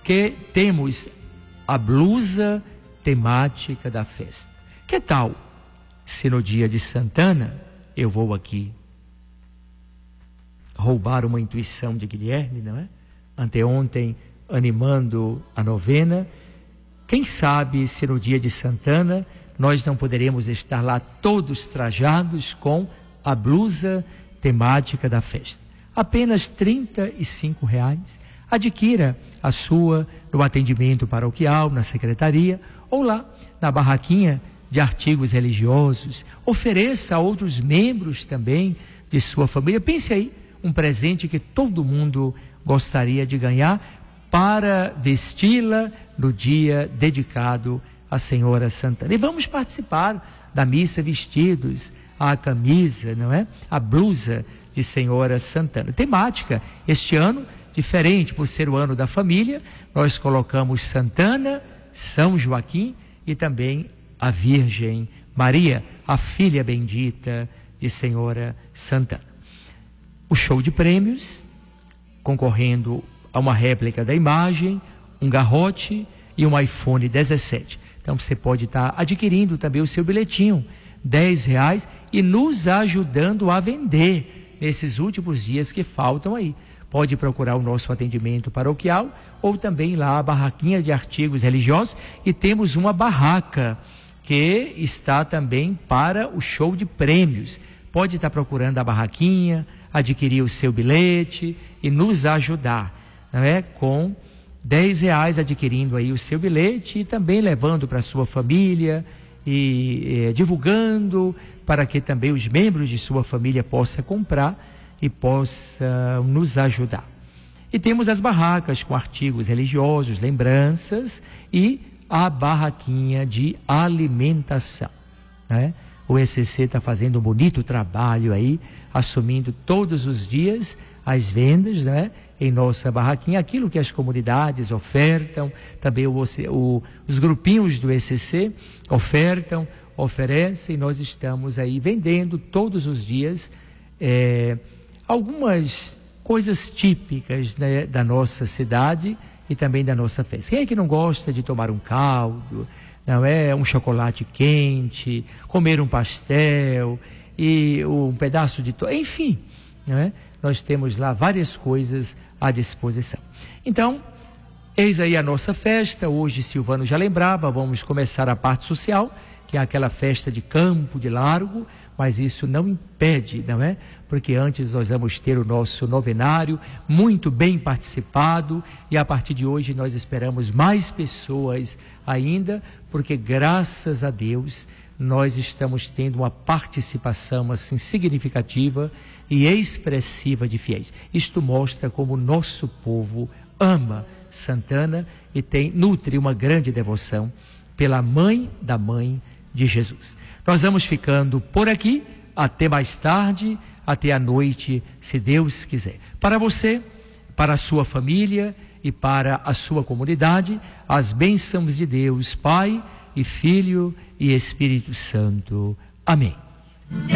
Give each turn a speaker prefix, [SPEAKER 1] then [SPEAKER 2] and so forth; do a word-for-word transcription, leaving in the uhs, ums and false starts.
[SPEAKER 1] que temos a blusa temática da festa. Que tal se no dia de Santana, eu vou aqui roubar uma intuição de Guilherme, não é? Anteontem, animando a novena, quem sabe se no dia de Santana nós não poderemos estar lá todos trajados com a blusa temática da festa. Apenas trinta e cinco reais. Adquira a sua no atendimento paroquial, na secretaria, ou lá na barraquinha de artigos religiosos. Ofereça a outros membros também de sua família. Pense aí, um presente que todo mundo gostaria de ganhar para vesti-la no dia dedicado à Senhora Santana. E vamos participar da missa vestidos a camisa, não é? A blusa de Senhora Santana. Temática, este ano, diferente por ser o ano da família, nós colocamos Santana, São Joaquim e também a Virgem Maria, a filha bendita de Senhora Santana. O show de prêmios, concorrendo a uma réplica da imagem, um garrote e um iPhone dezessete. Então você pode estar adquirindo também o seu bilhetinho, dez reais, e nos ajudando a vender nesses últimos dias que faltam aí. Pode procurar o nosso atendimento paroquial ou também lá a barraquinha de artigos religiosos, e temos uma barraca que está também para o show de prêmios. Pode estar procurando a barraquinha, adquirir o seu bilhete e nos ajudar, não é? Com dez reais adquirindo aí o seu bilhete e também levando para a sua família e eh, divulgando para que também os membros de sua família possam comprar e possam nos ajudar. E temos as barracas com artigos religiosos, lembranças e a barraquinha de alimentação, né? O E C C está fazendo um bonito trabalho aí, assumindo todos os dias as vendas, né, em nossa barraquinha, aquilo que as comunidades ofertam, também o, o, os grupinhos do E C C ofertam, oferecem, e nós estamos aí vendendo todos os dias é, algumas coisas típicas, né, da nossa cidade e também da nossa festa. Quem é que não gosta de tomar um caldo, não é, um chocolate quente, comer um pastel e um pedaço de to... enfim, não é? Nós temos lá várias coisas à disposição. Então, eis aí a nossa festa. Hoje Silvano já lembrava, vamos começar a parte social, que é aquela festa de campo, de largo, mas isso não impede, não é? Porque antes nós vamos ter o nosso novenário muito bem participado, e a partir de hoje nós esperamos mais pessoas ainda, porque graças a Deus nós estamos tendo uma participação assim significativa e expressiva de fiéis. Isto mostra como o nosso povo ama Santana e tem, nutre uma grande devoção pela mãe da mãe de Jesus. Nós vamos ficando por aqui, até mais tarde, até a noite, se Deus quiser. Para você, para a sua família e para a sua comunidade, as bênçãos de Deus, Pai e Filho e Espírito Santo. Amém.